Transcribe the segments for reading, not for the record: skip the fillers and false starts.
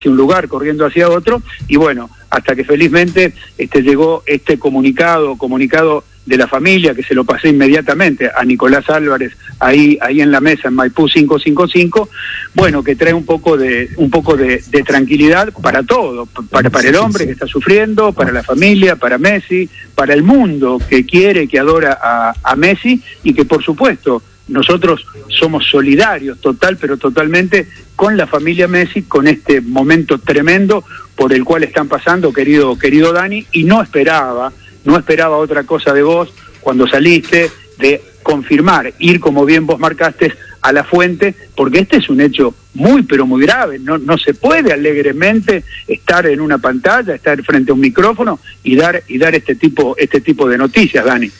un lugar, corriendo hacia otro, y bueno, hasta que felizmente llegó este comunicado de la familia, que se lo pasé inmediatamente a Nicolás Álvarez, ahí en la mesa en Maipú 555, bueno, que trae un poco de tranquilidad para todo, para el hombre que está sufriendo, para la familia, para Messi, para el mundo que quiere, que adora a Messi, y que por supuesto nosotros somos solidarios pero totalmente con la familia Messi, con este momento tremendo por el cual están pasando, querido Dani, y no esperaba otra cosa de vos cuando saliste, de confirmar, ir como bien vos marcaste a la fuente, porque este es un hecho muy pero muy grave. No se puede alegremente estar en una pantalla, estar frente a un micrófono y dar este tipo de noticias, Dani.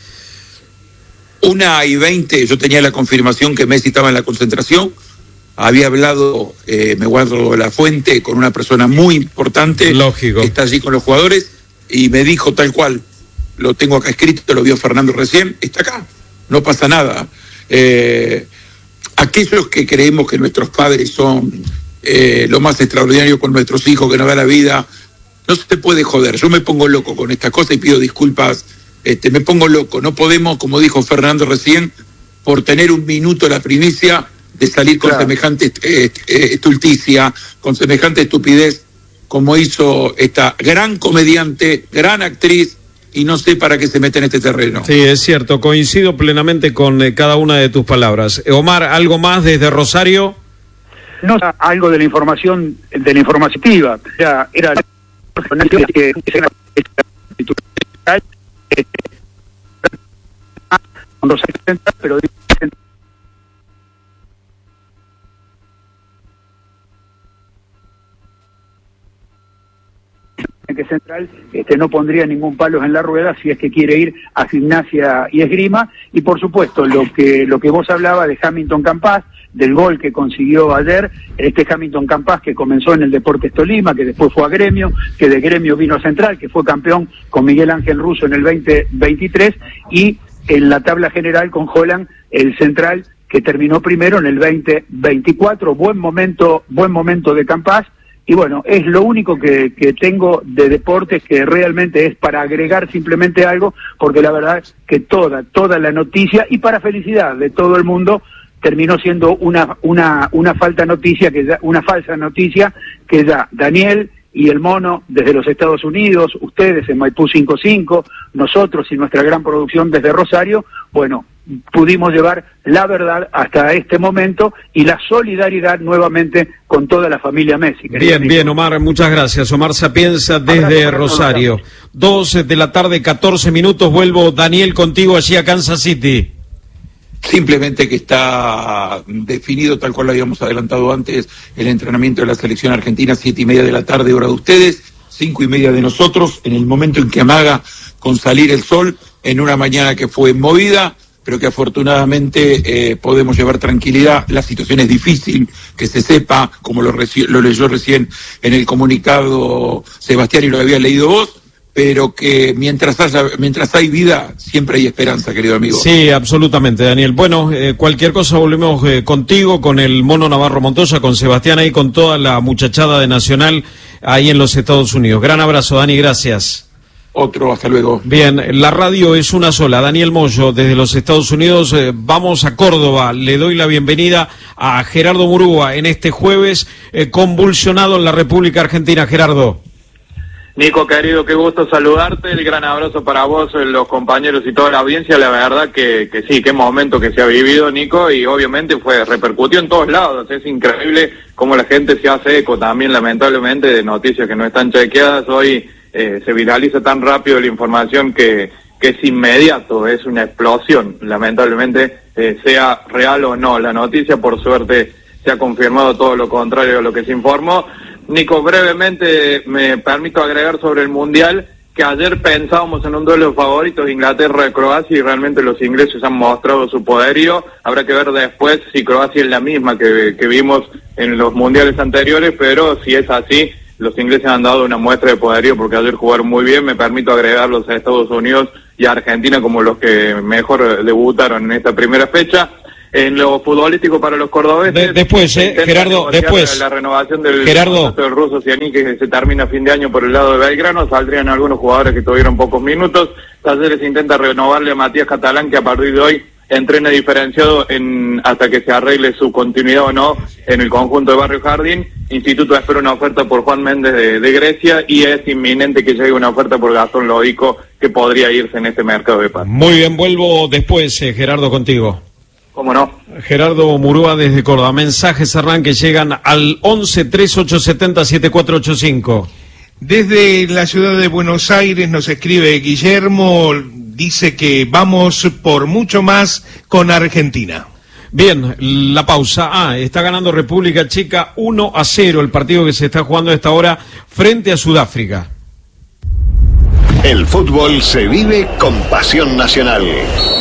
1:20, yo tenía la confirmación que Messi estaba en la concentración. Había hablado, me guardo la fuente, con una persona muy importante. Lógico. Que está allí con los jugadores, y me dijo tal cual, lo tengo acá escrito, lo vio Fernando recién, está acá, no pasa nada. Aquellos que creemos que nuestros padres son lo más extraordinario con nuestros hijos, que nos da la vida, no se puede joder. Yo me pongo loco con estas cosas y pido disculpas. Me pongo loco, no podemos, como dijo Fernando recién, por tener un minuto la primicia de salir con semejante estulticia, con semejante estupidez, como hizo esta gran comediante, gran actriz, y no sé para qué se mete en este terreno. Sí, es cierto, coincido plenamente con cada una de tus palabras. Omar, ¿algo más desde Rosario? No, algo de la información informativa. Era que pero que Central no pondría ningún palo en la rueda si es que quiere ir a Gimnasia y Esgrima, y por supuesto lo que vos hablabas de Hamilton Campas, del gol que consiguió ayer, Hamilton Campas, que comenzó en el Deportes Tolima, que después fue a Gremio, que de Gremio vino a Central, que fue campeón con Miguel Ángel Russo en el 2023, y en la tabla general con Holland, el Central, que terminó primero en el 2024, buen momento de Campas. Y bueno, es lo único que tengo de deportes, que realmente es para agregar simplemente algo, porque la verdad es que toda la noticia, y para felicidad de todo el mundo, terminó siendo una falsa noticia que ya Daniel y el Mono desde los Estados Unidos, ustedes en Maipú 55, nosotros y nuestra gran producción desde Rosario, bueno, pudimos llevar la verdad hasta este momento, y la solidaridad nuevamente con toda la familia Messi. Bien, Omar, muchas gracias. Omar Sapienza desde Rosario. 2 de la tarde, 14 minutos, vuelvo, Daniel, contigo allí a Kansas City. Simplemente que está definido, tal cual lo habíamos adelantado antes, el entrenamiento de la selección argentina, 7:30 de la tarde, hora de ustedes, 5:30 de nosotros, en el momento en que amaga con salir el sol, en una mañana que fue movida, pero que afortunadamente podemos llevar tranquilidad. La situación es difícil, que se sepa, como lo leyó recién en el comunicado Sebastián, y lo había leído vos, pero que mientras hay vida, siempre hay esperanza, querido amigo. Sí, absolutamente, Daniel. Bueno, cualquier cosa volvemos contigo, con el Mono Navarro Montoya, con Sebastián ahí, con toda la muchachada de Nacional ahí en los Estados Unidos. Gran abrazo, Dani, gracias. Otro, hasta luego. Bien, la radio es una sola. Daniel Moyo, desde los Estados Unidos. Vamos a Córdoba. Le doy la bienvenida a Gerardo Murúa en este jueves convulsionado en la República Argentina. Gerardo. Nico, querido, qué gusto saludarte. El gran abrazo para vos, los compañeros y toda la audiencia. La verdad que sí, qué momento que se ha vivido, Nico, y obviamente repercutió en todos lados. Es increíble cómo la gente se hace eco también, lamentablemente, de noticias que no están chequeadas. Hoy se viraliza tan rápido la información que es inmediato, es una explosión, lamentablemente, sea real o no. La noticia, por suerte, se ha confirmado todo lo contrario de lo que se informó. Nico, brevemente me permito agregar sobre el Mundial, que ayer pensábamos en un duelo de favoritos, Inglaterra-Croacia, y realmente los ingleses han mostrado su poderío. Habrá que ver después si Croacia es la misma que vimos en los mundiales anteriores, pero si es así, los ingleses han dado una muestra de poderío, porque ayer jugaron muy bien. Me permito agregarlos a Estados Unidos y a Argentina como los que mejor debutaron en esta primera fecha. En lo futbolístico para los cordobeses... Después, Gerardo, después. La renovación del ruso Ciani, que se termina a fin de año por el lado de Belgrano, saldrían algunos jugadores que tuvieron pocos minutos. Talleres intenta renovarle a Matías Catalán, que a partir de hoy entrena diferenciado hasta que se arregle su continuidad o no en el conjunto de Barrio Jardín. Instituto espera una oferta por Juan Méndez de Grecia y es inminente que llegue una oferta por Gastón Lodico, que podría irse en este mercado de paz. Muy bien, vuelvo después, Gerardo, contigo. ¿Cómo no? Gerardo Murúa desde Córdoba. Mensajes, Hernán, que llegan al 11-3870-7485. Desde la ciudad de Buenos Aires nos escribe Guillermo, dice que vamos por mucho más con Argentina. Bien, la pausa. Está ganando República Checa 1-0 el partido que se está jugando a esta hora frente a Sudáfrica. El fútbol se vive con pasión nacional.